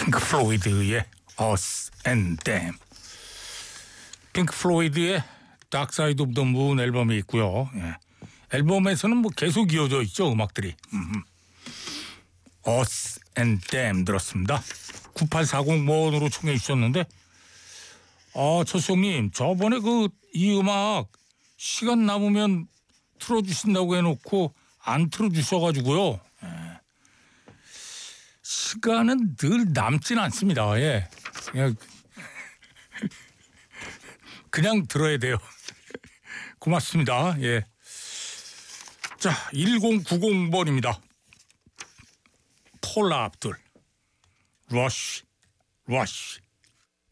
핑크 플로이드의 Us and Them. 핑크 플로이드의 Dark Side of the Moon 앨범이 있고요. 예. 앨범에서는 뭐 계속 이어져 있죠, 음악들이. Us and Them 들었습니다. 9840번으로 청해 주셨는데, 철수형님, 저번에 이 음악 시간 남으면 틀어주신다고 해놓고 안 틀어주셔가지고요. 예. 시간은 늘 남진 않습니다. 예. 그냥 들어야 돼요. 고맙습니다. 예. 자, 1090번입니다. 폴라 압둘. 러쉬.